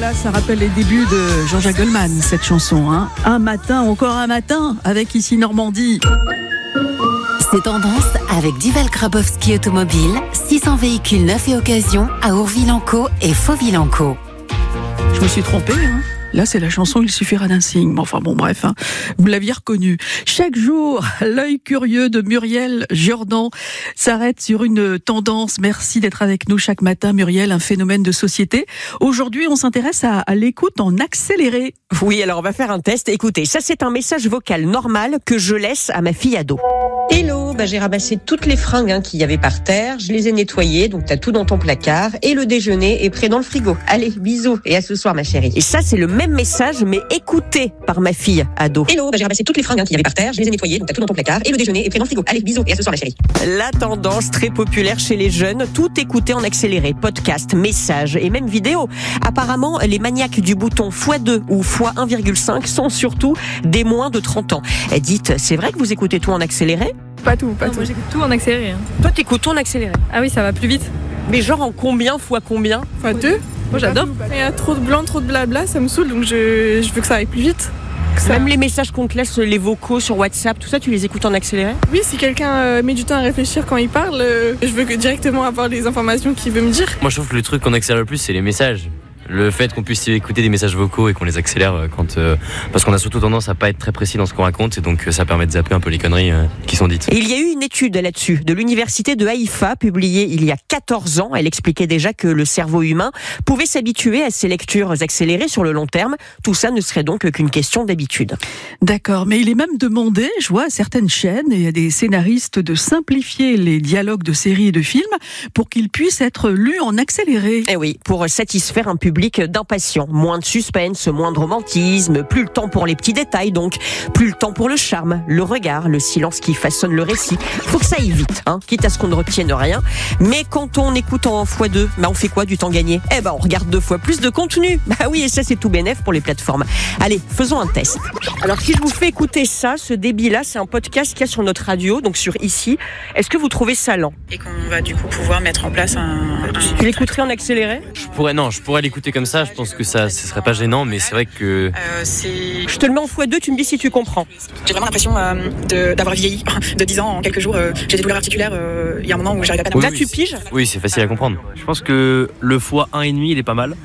là, ça rappelle les débuts de Jean-Jacques Goldman, cette chanson. Hein. Un matin, encore un matin, avec ici Normandie. C'est tendance avec Duval Grabowski Automobile, 600 véhicules neufs et occasion à Ourville-en-Caux et Fauville-en-Caux. Je me suis trompée, hein. Là, c'est la chanson Il suffira d'un signe. Enfin bon, bref, hein, vous l'aviez reconnu. Chaque jour, l'œil curieux de Muriel Jourdan s'arrête sur une tendance. Merci d'être avec nous chaque matin, Muriel, un phénomène de société. Aujourd'hui, on s'intéresse à l'écoute en accéléré. Oui, alors on va faire un test. Écoutez, ça c'est un message vocal normal que je laisse à ma fille ado. Hello, j'ai ramassé toutes les fringues qu'il y avait par terre, je les ai nettoyées, donc t'as tout dans ton placard, et le déjeuner est prêt dans le frigo. Allez, bisous, et à ce soir ma chérie. Et ça c'est le même message, mais écouté par ma fille ado. Hello, j'ai ramassé toutes les fringues qu'il y avait par terre, je les ai nettoyées, donc t'as tout dans ton placard, et le déjeuner est prêt dans le frigo. Allez, bisous, et à ce soir ma chérie. La tendance très populaire chez les jeunes, tout écouter en accéléré, podcast, messages et même vidéos. Apparemment, les maniaques du bouton x2 ou x1,5 sont surtout des moins de 30 ans. Dites, c'est vrai que vous écoutez tout en accéléré ? Pas tout. Moi j'écoute tout en accéléré. Toi t'écoutes tout en accéléré. Ah oui, ça va plus vite. Mais genre en combien fois combien ? Fois 2. Moi j'adore. Il y a trop de blanc, trop de blabla, ça me saoule, donc je veux que ça aille plus vite. Même les messages qu'on te laisse, les vocaux sur WhatsApp, tout ça, tu les écoutes en accéléré ? Oui, si quelqu'un met du temps à réfléchir quand il parle, je veux directement avoir les informations qu'il veut me dire. Moi je trouve que le truc qu'on accélère le plus, c'est les messages. Le fait qu'on puisse écouter des messages vocaux et qu'on les accélère parce qu'on a surtout tendance à pas être très précis dans ce qu'on raconte et donc ça permet de zapper un peu les conneries qui sont dites. Et il y a eu une étude là-dessus de l'université de Haïfa publiée il y a 14 ans. Elle expliquait déjà que le cerveau humain pouvait s'habituer à ces lectures accélérées sur le long terme. Tout ça ne serait donc qu'une question d'habitude. D'accord, mais il est même demandé, je vois, à certaines chaînes et à des scénaristes de simplifier les dialogues de séries et de films pour qu'ils puissent être lus en accéléré. Et oui, pour satisfaire un public d'impatients. Moins de suspense, moins de romantisme, plus le temps pour les petits détails donc, plus le temps pour le charme, le regard, le silence qui façonne le récit. Faut que ça aille vite, quitte à ce qu'on ne retienne rien. Mais quand on écoute en x2, on fait quoi du temps gagné ? On regarde 2 fois plus de contenu. Oui, et ça c'est tout bénef pour les plateformes. Allez, faisons un test. Alors si je vous fais écouter ça, ce débit-là, c'est un podcast qu'il y a sur notre radio, donc sur Ici. Est-ce que vous trouvez ça lent ? Et qu'on va du coup pouvoir mettre en place un... Tu l'écouterais en accéléré ? Je pourrais l'écouter comme ça, je pense que ce serait pas gênant, mais c'est vrai que... Je te le mets en x2, tu me dis si tu comprends. J'ai vraiment l'impression d'avoir vieilli de 10 ans en quelques jours. J'ai des douleurs articulaires, il y a un moment où j'arrive à pas... Là tu piges ? Oui, c'est facile à comprendre. Je pense que le x1,5 il est pas mal.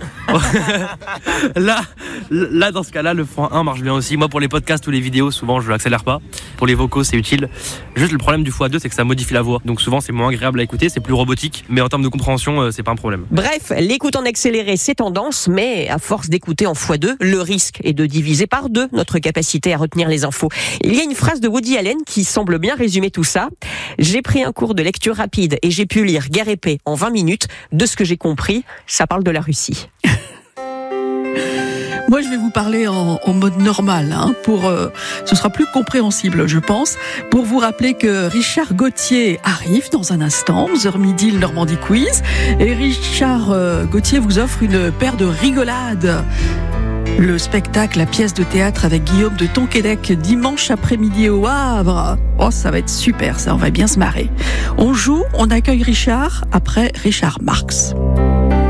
là dans ce cas-là, le x1 marche bien aussi. Moi pour les podcasts ou les vidéos, souvent je l'accélère pas. Pour les vocaux c'est utile. Juste le problème du x2 c'est que ça modifie la voix. Donc souvent c'est moins agréable à écouter, c'est plus robotique. Mais en termes de compréhension c'est pas un problème. Bref, l'écoute en accéléré c'est tendance, mais à force d'écouter en x2, le risque est de diviser par 2 notre capacité à retenir les infos. Il y a une phrase de Woody Allen qui semble bien résumer tout ça. J'ai pris un cours de lecture rapide et j'ai pu lire Guerre et paix en 20 minutes. De ce que j'ai compris, ça parle de la Russie. Moi, je vais vous parler en mode normal, ce sera plus compréhensible, je pense, pour vous rappeler que Richard Gauthier arrive dans un instant, 11h midi, le Normandie Quiz, et Richard Gauthier vous offre une paire de rigolades. Le spectacle, la pièce de théâtre avec Guillaume de Tonquédec, dimanche après-midi au Havre. Oh, ça va être super, ça, on va bien se marrer. On joue, on accueille Richard, après Richard Marx.